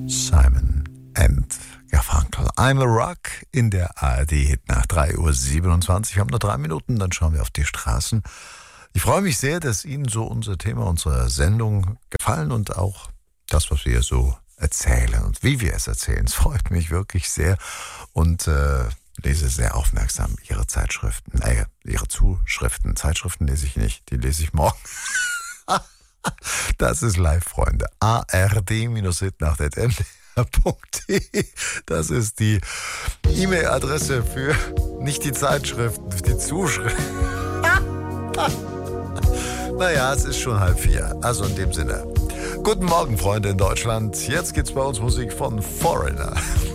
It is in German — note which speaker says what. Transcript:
Speaker 1: Simon and Garfunkel. I'm a Rock in der ARD nach 3:27 Uhr. Wir haben nur 3 Minuten, dann schauen wir auf die Straßen. Ich freue mich sehr, dass Ihnen so unser Thema, unsere Sendung gefallen und auch das, was wir so erzählen und wie wir es erzählen. Es freut mich wirklich sehr und lese sehr aufmerksam Ihre Zeitschriften, Ihre Zuschriften. Zeitschriften lese ich nicht, die lese ich morgen. Das ist live, Freunde. ard-hitnacht.ndr.de. Das ist die E-Mail-Adresse für nicht die Zeitschriften, für die Zuschriften. Naja, es ist schon 3:30. Also in dem Sinne. Guten Morgen, Freunde in Deutschland. Jetzt gibt's bei uns Musik von Foreigner.